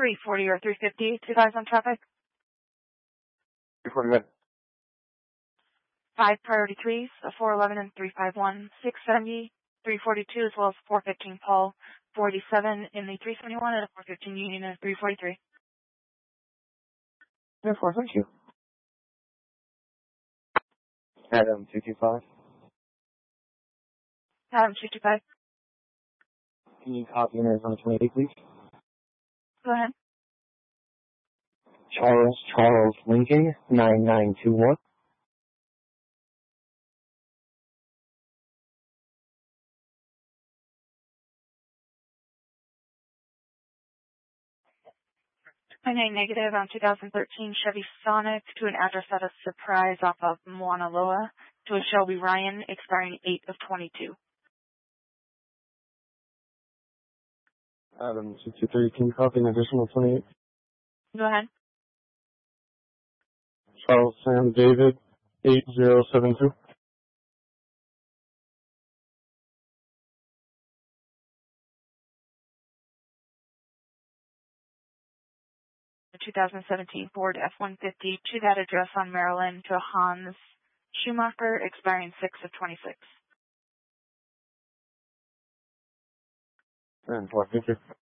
340 or 350 to advise on traffic. 340 minutes. 5 priority 3s, 411 and 351, 670, 342, as well as 415 Paul, 487 in the 371 and a 415 Union and 343. Therefore, thank you. Adam 225. Adam 225. Can you copy in Arizona 28, please? Go ahead. Charles Lincoln 9921. Negative on 2013 Chevy Sonic to an address at a Surprise off of Mauna Loa to a Shelby Ryan expiring 8 of 22. Adam 223, can you copy an additional 28? Go ahead. Charles Sam David 8072. 2017 Ford F-150 to that address on Maryland to a Hans Schumacher expiring 6 of 26. And 450.